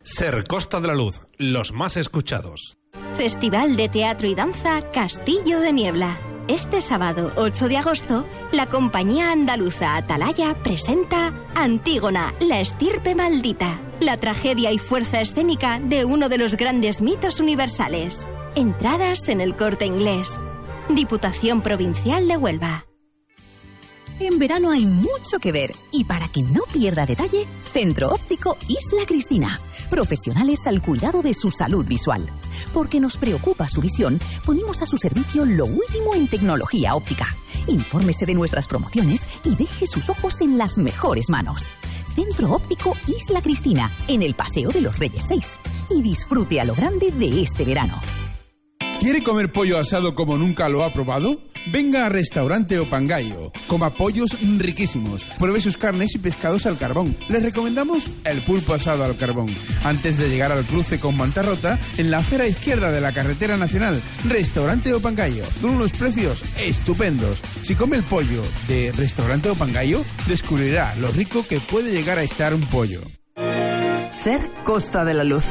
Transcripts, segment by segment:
Ser Costa de la Luz, los más escuchados. Festival de Teatro y Danza Castillo de Niebla. Este sábado 8 de agosto, la compañía andaluza Atalaya presenta Antígona, la estirpe maldita, la tragedia y fuerza escénica de uno de los grandes mitos universales. Entradas en El Corte Inglés. Diputación Provincial de Huelva. En verano hay mucho que ver y para que no pierda detalle, Centro Óptico Isla Cristina. Profesionales al cuidado de su salud visual. Porque nos preocupa su visión, ponemos a su servicio lo último en tecnología óptica. Infórmese de nuestras promociones y deje sus ojos en las mejores manos. Centro Óptico Isla Cristina, en el Paseo de los Reyes 6. Y disfrute a lo grande de este verano. ¿Quiere comer pollo asado como nunca lo ha probado? Venga a Restaurante Opangayo. Coma pollos riquísimos. Pruebe sus carnes y pescados al carbón. Les recomendamos el pulpo asado al carbón. Antes de llegar al cruce con Mantarrota, en la acera izquierda de la carretera nacional, Restaurante Opangayo. Con unos precios estupendos. Si come el pollo de Restaurante Opangayo, descubrirá lo rico que puede llegar a estar un pollo. Ser Costa de la Luz.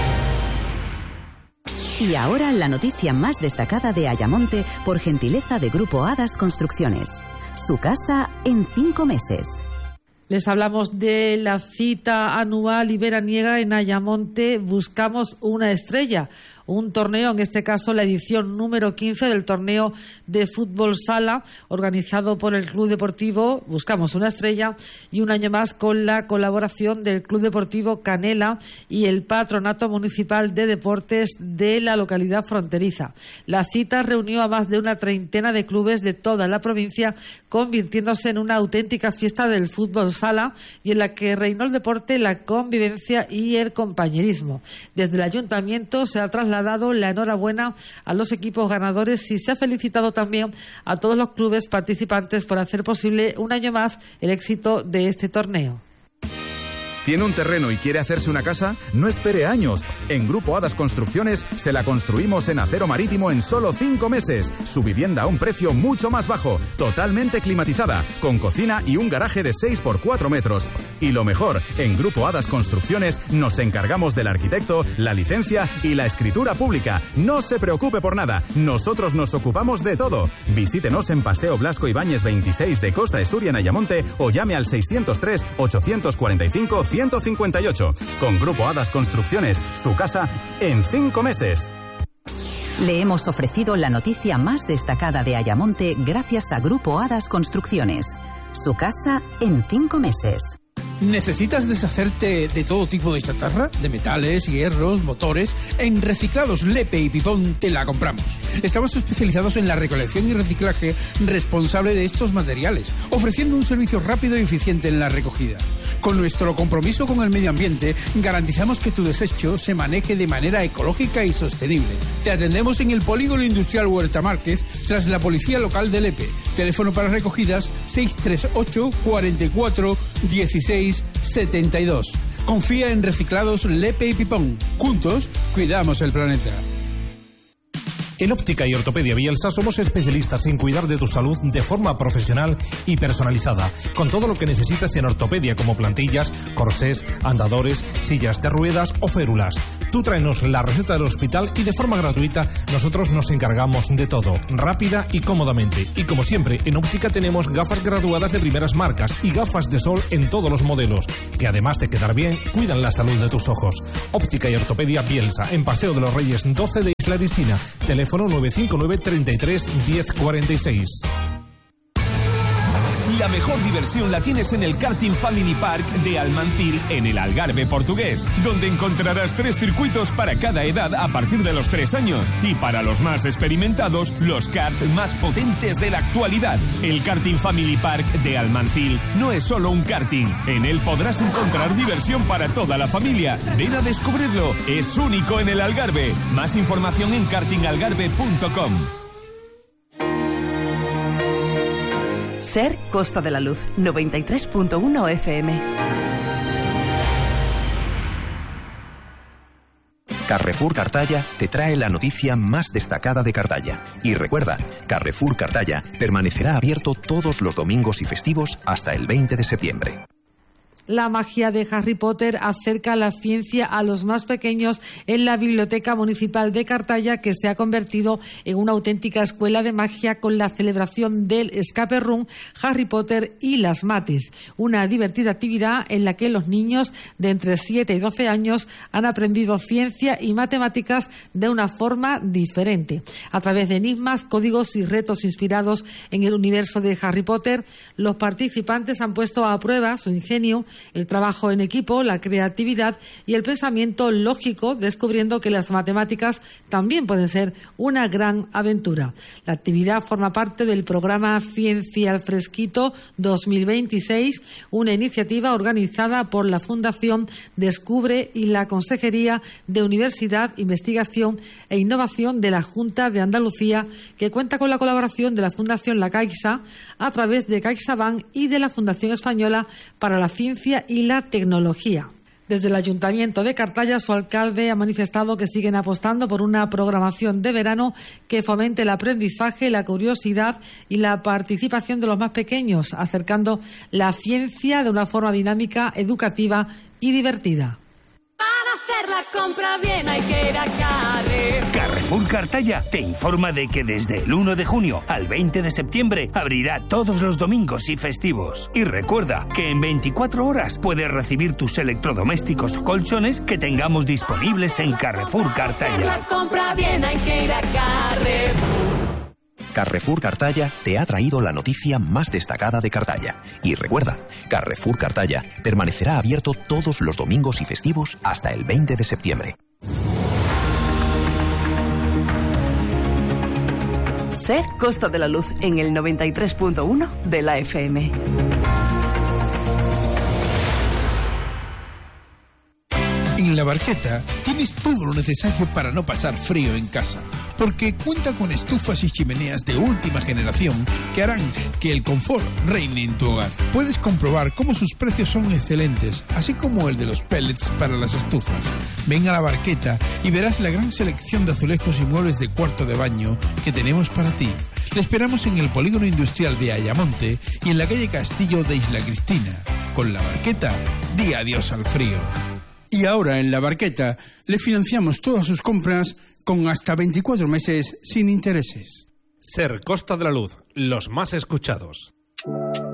Y ahora la noticia más destacada de Ayamonte por gentileza de Grupo Hadas Construcciones. Su casa en 5 meses. Les hablamos de la cita anual y veraniega en Ayamonte. Buscamos una estrella. Un torneo, en este caso la edición número 15 del torneo de fútbol sala organizado por el Club Deportivo Buscamos una Estrella, y un año más con la colaboración del Club Deportivo Canela y el Patronato Municipal de Deportes de la localidad fronteriza. La cita reunió a más de una treintena de clubes de toda la provincia, convirtiéndose en una auténtica fiesta del fútbol sala y en la que reinó el deporte, la convivencia y el compañerismo. Desde el ayuntamiento se ha trasladado la enhorabuena a los equipos ganadores y se ha felicitado también a todos los clubes participantes por hacer posible un año más el éxito de este torneo. ¿Tiene un terreno y quiere hacerse una casa? No espere años. En Grupo Hadas Construcciones se la construimos en acero marítimo en solo 5 meses. Su vivienda a un precio mucho más bajo, totalmente climatizada, con cocina y un garaje de 6 por 4 metros. Y lo mejor, en Grupo Hadas Construcciones nos encargamos del arquitecto, la licencia y la escritura pública. No se preocupe por nada, nosotros nos ocupamos de todo. Visítenos en Paseo Blasco Ibáñez 26 de Costa de Suria en Ayamonte o llame al 603 845 158. Con Grupo Hadas Construcciones, su casa en 5 meses. Le hemos ofrecido la noticia más destacada de Ayamonte gracias a Grupo Hadas Construcciones. Su casa en 5 meses. ¿Necesitas deshacerte de todo tipo de chatarra? De metales, hierros, motores. En Reciclados Lepe y Pipón te la compramos. Estamos especializados en la recolección y reciclaje responsable de estos materiales, ofreciendo un servicio rápido y eficiente en la recogida. Con nuestro compromiso con el medio ambiente, garantizamos que tu desecho se maneje de manera ecológica y sostenible. Te atendemos en el Polígono Industrial Huerta Márquez, tras la Policía Local de Lepe. Teléfono para recogidas 638 44 16 72. Confía en Reciclados Lepe y Pipón. Juntos, cuidamos el planeta. En Óptica y Ortopedia Bielsa somos especialistas en cuidar de tu salud de forma profesional y personalizada, con todo lo que necesitas en ortopedia, como plantillas, corsés, andadores, sillas de ruedas o férulas. Tú tráenos la receta del hospital y de forma gratuita nosotros nos encargamos de todo, rápida y cómodamente. Y como siempre, en Óptica tenemos gafas graduadas de primeras marcas y gafas de sol en todos los modelos, que además de quedar bien, cuidan la salud de tus ojos. Óptica y Ortopedia Bielsa, en Paseo de los Reyes 12 de Isla Cristina. Teléfono 959 33 1046. La mejor diversión la tienes en el Karting Family Park de Almancil, en el Algarve portugués, donde encontrarás 3 circuitos para cada edad a partir de los 3 años y para los más experimentados, los karts más potentes de la actualidad. El Karting Family Park de Almancil no es solo un karting, en él podrás encontrar diversión para toda la familia. Ven a descubrirlo, es único en el Algarve. Más información en kartingalgarve.com. Ser Costa de la Luz, 93.1 FM. Carrefour Cartaya te trae la noticia más destacada de Cartaya. Y recuerda, Carrefour Cartaya permanecerá abierto todos los domingos y festivos hasta el 20 de septiembre. La magia de Harry Potter acerca la ciencia a los más pequeños en la Biblioteca Municipal de Cartaya, que se ha convertido en una auténtica escuela de magia con la celebración del Escape Room, Harry Potter y las mates. Una divertida actividad en la que los niños de entre 7 y 12 años han aprendido ciencia y matemáticas de una forma diferente. A través de enigmas, códigos y retos inspirados en el universo de Harry Potter, los participantes han puesto a prueba su ingenio, el trabajo en equipo, la creatividad y el pensamiento lógico, descubriendo que las matemáticas también pueden ser una gran aventura. La actividad forma parte del programa Ciencia al Fresquito 2026, una iniciativa organizada por la Fundación Descubre y la Consejería de Universidad, Investigación e Innovación de la Junta de Andalucía, que cuenta con la colaboración de la Fundación La Caixa a través de CaixaBank y de la Fundación Española para la Ciencia y la Tecnología. Desde el Ayuntamiento de Cartaya, su alcalde ha manifestado que siguen apostando por una programación de verano que fomente el aprendizaje, la curiosidad y la participación de los más pequeños, acercando la ciencia de una forma dinámica, educativa y divertida. Para hacer la compra bien hay que ir a Carrefour. Carrefour Cartaya te informa de que desde el 1 de junio al 20 de septiembre abrirá todos los domingos y festivos. Y recuerda que en 24 horas puedes recibir tus electrodomésticos o colchones que tengamos disponibles en Carrefour Cartaya. Para hacer la compra bien hay que ir a Carrefour. Carrefour Cartaya te ha traído la noticia más destacada de Cartaya. Y recuerda, Carrefour Cartaya permanecerá abierto todos los domingos y festivos hasta el 20 de septiembre. Ser Costa de la Luz en el 93.1 de la FM. En La Barqueta tienes todo lo necesario para no pasar frío en casa, porque cuenta con estufas y chimeneas de última generación que harán que el confort reine en tu hogar. Puedes comprobar cómo sus precios son excelentes, así como el de los pellets para las estufas. Ven a La Barqueta y verás la gran selección de azulejos y muebles de cuarto de baño que tenemos para ti. Le esperamos en el polígono industrial de Ayamonte y en la calle Castillo de Isla Cristina. Con La Barqueta, di adiós al frío. Y ahora en La Barqueta le financiamos todas sus compras con hasta 24 meses sin intereses. Ser Costa de la Luz, los más escuchados.